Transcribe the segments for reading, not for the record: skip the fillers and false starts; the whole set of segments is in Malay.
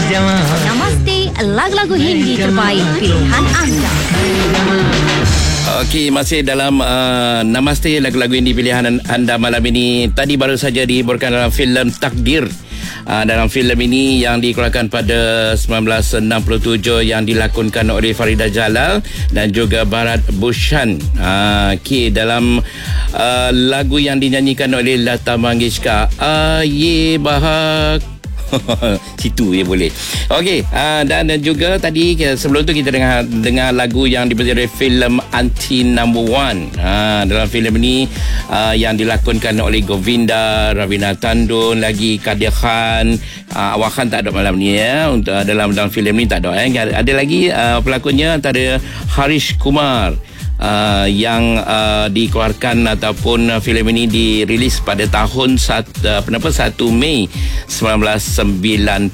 Namaste, lagu-lagu Hindi terbaik pilihan anda. Okey, masih dalam Namaste, lagu-lagu Hindi pilihan anda malam ini. Tadi baru saja dihiburkan dalam filem Takdir. Dalam filem ini yang dikeluarkan pada 1967 yang dilakonkan oleh Farida Jalal dan juga Bharat Bhushan. Okey, dalam lagu yang dinyanyikan oleh Lata Mangeshkar, Ye Bahag situ je boleh. Okey, dan juga tadi sebelum tu kita dengar lagu yang diberi oleh filem Anti Number One. Dalam filem ini yang dilakonkan oleh Govinda, Ravina Tandon, lagi Kadir Khan. Awak Khan tak ada malam ni ya. Untuk dalam filem ni tak ada. Ada lagi pelakonnya antara Harish Kumar. Yang dikeluarkan ataupun filem ini dirilis pada tahun 1 Mei 1998.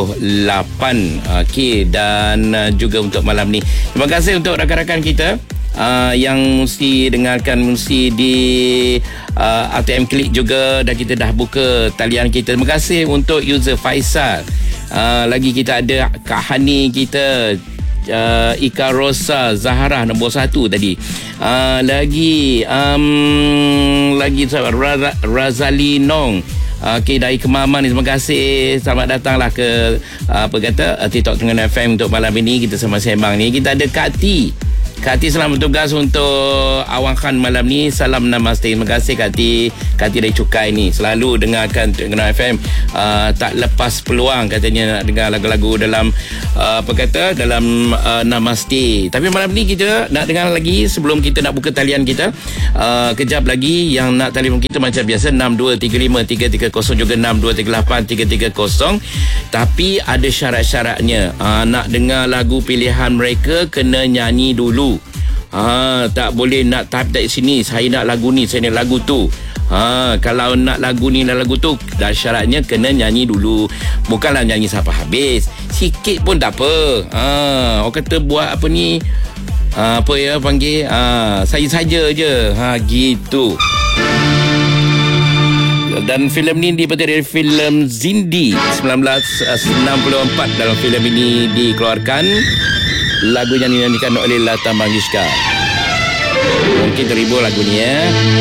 Okey, dan juga untuk malam ni terima kasih untuk rakan-rakan kita yang mesti dengarkan mesti di ATM Klik juga, dan kita dah buka talian kita. Terima kasih untuk user Faisal. Lagi kita ada Kak Hani kita, Ika Rosa, Zahara nombor 1 tadi. Lagi Razali Nong. Okey, dari Kemaman ni, terima kasih. Selamat datanglah ke TikTok Terengganu FM untuk malam ini. Kita sembang-sembang ni. Kita ada Kak Ti, selamat bertugas untuk Awang Khan malam ni. Salam Namaste. Terima kasih Kak Ti dari Cukai ni. Selalu dengarkan Terengganu FM. Tak lepas peluang katanya nak dengar lagu-lagu dalam dalam Namaste. Tapi malam ni kita nak dengar lagi sebelum kita nak buka talian kita. Kejap lagi yang nak telefon kita macam biasa 6235 330 juga 6238 330. Tapi ada syarat-syaratnya. Nak dengar lagu pilihan mereka kena nyanyi dulu. Tak boleh nak type dari sini, saya nak lagu ni, saya nak lagu tu. Kalau nak lagu ni dan lagu tu, dan syaratnya kena nyanyi dulu. Bukanlah nyanyi sampai habis. Sikit pun tak apa. Orang kata buat apa ni, apa ya panggil, saya saja je. Gitu. Dan filem ni diberi dari filem Zindi 1964. Dalam filem ini dikeluarkan lagu yang dinyanyikan oleh Lata Mangeshkar. Mungkin terhibur lagu ni ya.